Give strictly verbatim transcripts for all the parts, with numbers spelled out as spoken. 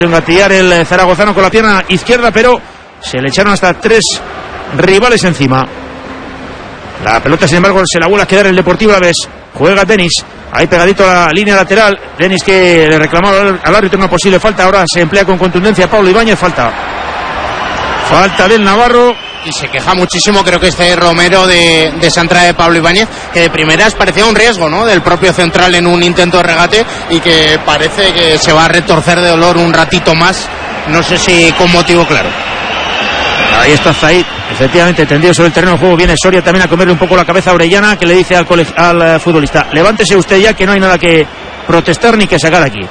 Engatillar el zaragozano con la pierna izquierda, pero se le echaron hasta tres rivales encima. La pelota, sin embargo, se la vuelve a quedar el Deportivo Alavés. Juega Denis, ahí pegadito a la línea lateral. Denis, que le reclamaba al árbitro una posible falta. Ahora se emplea con contundencia Pablo Ibáñez. Falta. Falta del Navarro. Y se queja muchísimo, creo que este Romero, de, de esa entrada de Pablo Ibáñez, que de primeras parecía un riesgo, ¿no?, del propio central en un intento de regate, y que parece que se va a retorcer de dolor un ratito más, no sé si con motivo claro. Ahí está Zaid, efectivamente tendido sobre el terreno de juego. Viene Soria también a comerle un poco la cabeza a Orellana, que le dice al, al futbolista: levántese usted ya, que no hay nada que protestar ni que sacar aquí.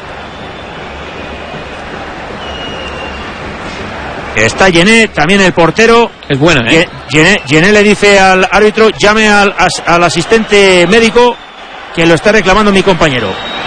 Está Yené, también el portero. Es bueno, ¿eh? Yené, Yené le dice al árbitro: llame al, al asistente médico, que lo está reclamando mi compañero.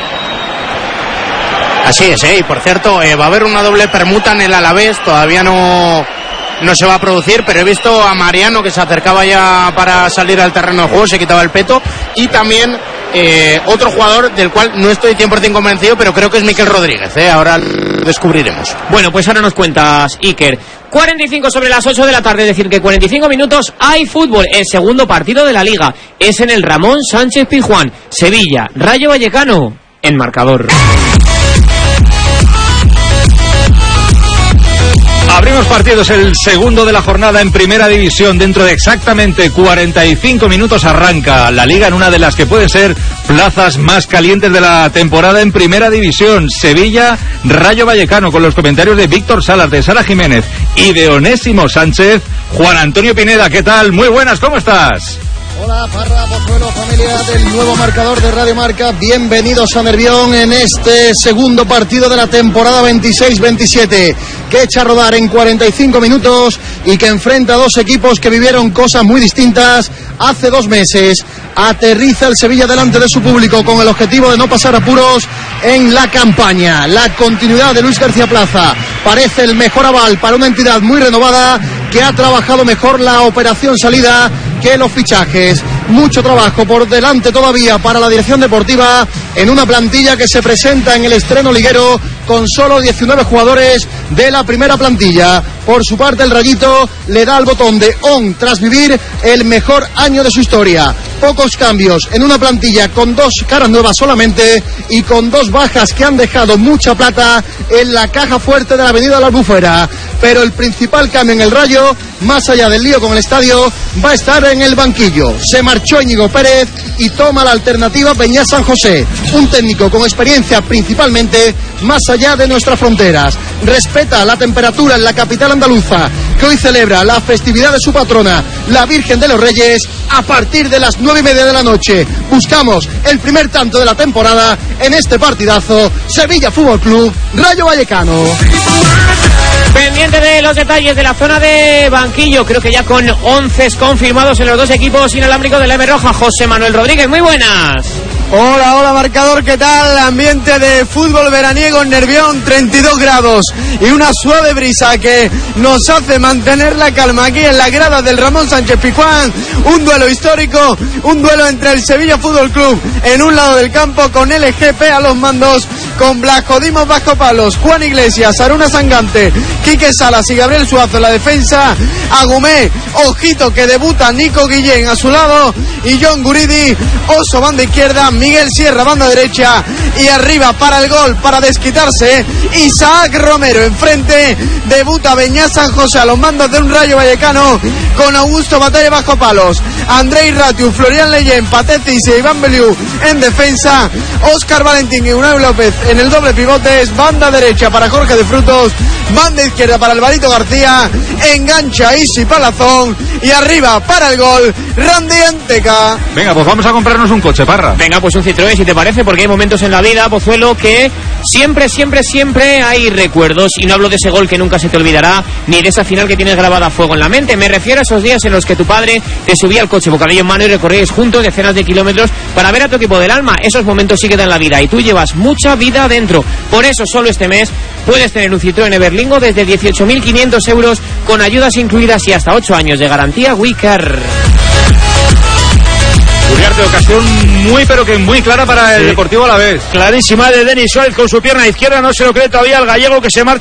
Así es, ¿eh? Y por cierto, eh, va a haber una doble permuta en el Alavés. Todavía no, no se va a producir, pero he visto a Mariano, que se acercaba ya para salir al terreno de juego, se quitaba el peto. Y también eh, otro jugador del cual no estoy cien por ciento convencido, pero creo que es Miquel Rodríguez, ¿eh? Ahora lo descubriremos. Bueno, pues ahora nos cuentas, Iker. cuarenta y cinco sobre las ocho de la tarde, es decir que cuarenta y cinco minutos hay fútbol. El segundo partido de la Liga es en el Ramón Sánchez Pizjuán. Sevilla, Rayo Vallecano en marcador. Abrimos partidos, el segundo de la jornada en Primera División. Dentro de exactamente cuarenta y cinco minutos arranca la Liga en una de las que pueden ser plazas más calientes de la temporada en Primera División. Sevilla, Rayo Vallecano, con los comentarios de Víctor Salas, de Sara Jiménez y de Onésimo Sánchez. Juan Antonio Pineda, ¿qué tal? Muy buenas, ¿cómo estás? Hola, Parra, Pozuelo, familia del nuevo marcador de Radio Marca. Bienvenidos a Nervión en este segundo partido de la temporada veintiséis veintisiete, que echa a rodar en cuarenta y cinco minutos y que enfrenta a dos equipos que vivieron cosas muy distintas hace dos meses. Aterriza el Sevilla delante de su público con el objetivo de no pasar apuros en la campaña. La continuidad de Luis García Plaza parece el mejor aval para una entidad muy renovada, que ha trabajado mejor la operación salida que los fichajes. Mucho trabajo por delante todavía para la dirección deportiva en una plantilla que se presenta en el estreno liguero con solo diecinueve jugadores de la primera plantilla. Por su parte, el Rayito le da al botón de on tras vivir el mejor año de su historia. Pocos cambios en una plantilla con dos caras nuevas solamente y con dos bajas que han dejado mucha plata en la caja fuerte de la Avenida de la Albufera. Pero el principal cambio en el Rayo, más allá del lío con el estadio, va a estar en el banquillo. Se marchó Íñigo Pérez y toma la alternativa Peña San José, un técnico con experiencia principalmente más allá de nuestras fronteras. Respeta la temperatura en la capital andaluza, que hoy celebra la festividad de su patrona, la Virgen de los Reyes, a partir de las nueve y media de la noche. Buscamos el primer tanto de la temporada en este partidazo. Sevilla Fútbol Club, Rayo Vallecano. Pendiente de los detalles de la zona de banquillo, creo que ya con once confirmados en los dos equipos inalámbricos de la M Roja. José Manuel Rodríguez, muy buenas. Hola, hola marcador, ¿qué tal? Ambiente de fútbol veraniego en Nervión, treinta y dos grados y una suave brisa que nos hace mantener la calma aquí en la grada del Ramón Sánchez Pizjuán. Un duelo histórico, un duelo entre el Sevilla Fútbol Club en un lado del campo, con L G P a los mandos, con Blasco Dimos Vasco Palos, Juan Iglesias, Aruna Sangante, Quique Salas y Gabriel Suazo en la defensa. Agumé, ojito que debuta Nico Guillén a su lado, y John Guridi, Oso banda izquierda, Miguel Sierra banda derecha, y arriba para el gol, para desquitarse, Isaac Romero enfrente. Debuta Beñá San José a los mandos de un Rayo Vallecano, con Augusto Batalla bajo palos, Andrei Ratiu, Florian Leyen, Patecis y Iván Beliú en defensa, Óscar Valentín y Unai López en el doble pivotes. Banda derecha para Jorge de Frutos, banda izquierda para Alvarito García, engancha Isi Palazón, y arriba para el gol Randy Anteca. Venga, pues vamos a comprarnos un coche, Parra. Venga, pues un Citroën, si te parece, porque hay momentos en la vida, Pozuelo, que siempre, siempre, siempre hay recuerdos. Y no hablo de ese gol que nunca se te olvidará, ni de esa final que tienes grabada a fuego en la mente. Me refiero a esos días en los que tu padre te subía al coche bocadillo en mano y recorríais juntos decenas de kilómetros para ver a tu equipo del alma. Esos momentos sí quedan en la vida y tú llevas mucha vida adentro. Por eso, solo este mes puedes tener un Citroën Everlingo desde dieciocho mil quinientos euros, con ayudas incluidas y hasta ocho años de garantía WeCar. Uriarte, ocasión muy pero que muy clara para el sí. Deportivo Alavés. Clarísima de Denis Suárez con su pierna izquierda, no se lo cree todavía el gallego, que se marcha